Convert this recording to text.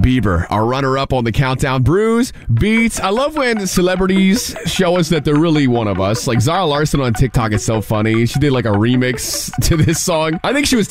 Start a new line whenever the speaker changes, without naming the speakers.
Bieber, our runner-up on the countdown. Bruce, Beats. I love when celebrities show us that they're really one of us. Like Zara Larsson on TikTok is so funny. She did like a remix to this song. I think she was